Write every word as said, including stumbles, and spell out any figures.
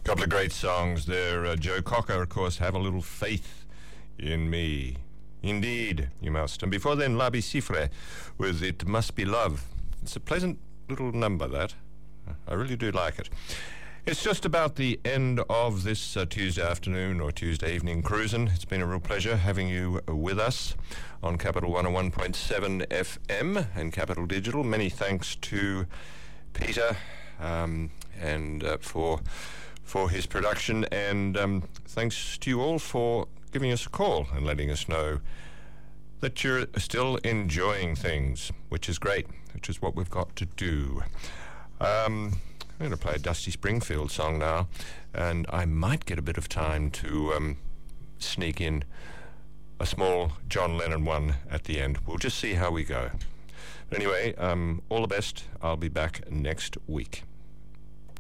Couple of great songs there. Uh, Joe Cocker, of course, Have a Little Faith in Me. Indeed, you must. And before then, Labi Sifre with It Must Be Love. It's a pleasant little number, that. I really do like it. It's just about the end of this uh, Tuesday afternoon or Tuesday evening cruising. It's been a real pleasure having you uh, with us on Capital one oh one point seven F M and Capital Digital. Many thanks to Peter um, and uh, for for his production, and um, thanks to you all for giving us a call and letting us know that you're still enjoying things, which is great, which is what we've got to do. Um, I'm going to play a Dusty Springfield song now, and I might get a bit of time to um, sneak in a small John Lennon one at the end. We'll just see how we go. But anyway, um, all the best. I'll be back next week.